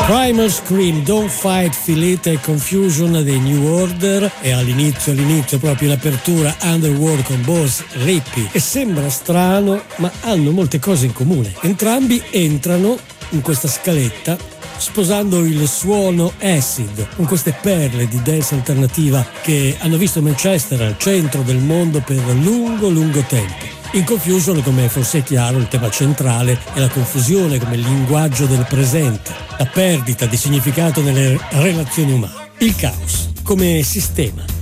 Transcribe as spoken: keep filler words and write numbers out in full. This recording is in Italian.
Primal Scream, Don't Fight, Feel It e Confusion dei New Order, e all'inizio, all'inizio proprio l'apertura Underworld con Boss Rippy, e sembra strano ma hanno molte cose in comune. Entrambi entrano in questa scaletta sposando il suono acid con queste perle di dance alternativa che hanno visto Manchester al centro del mondo per lungo lungo tempo. In Confusion, come forse è chiaro, il tema centrale è la confusione come linguaggio del presente, la perdita di significato nelle relazioni umane, il caos come sistema.